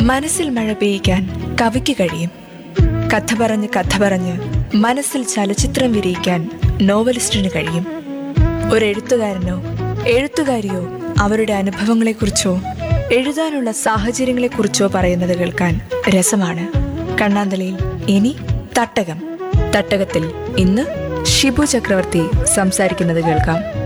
മനസ്സിൽ മഴ പെയ്യിക്കാൻ കവിക്ക് കഴിയും. കഥ പറഞ്ഞ് മനസ്സിൽ ചലച്ചിത്രം വിരിയിക്കാൻ നോവലിസ്റ്റിന് കഴിയും. ഒരെഴുത്തുകാരനോ എഴുത്തുകാരിയോ അവരുടെ അനുഭവങ്ങളെക്കുറിച്ചോ എഴുതാനുള്ള സാഹചര്യങ്ങളെക്കുറിച്ചോ പറയുന്നത് കേൾക്കാൻ രസമാണ്. കണ്ണാന്തളിയിൽ ഇനി തട്ടകം. തട്ടകത്തിൽ ഇന്ന് ഷിബു ചക്രവർത്തി സംസാരിക്കുന്നത് കേൾക്കാം.